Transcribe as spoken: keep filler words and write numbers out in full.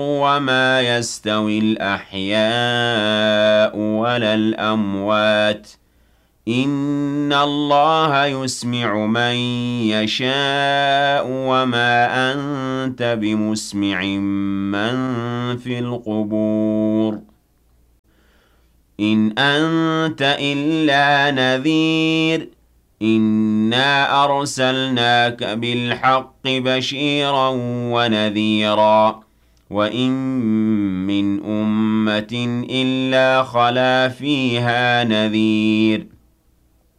وما يستوي الأحياء ولا الأموات إن الله يسمع من يشاء وما أنت بمسمع من في القبور إن أنت إلا نذير إنا أرسلناك بالحق بشيرا ونذيرا وإن من أمة إلا خلا فيها نذير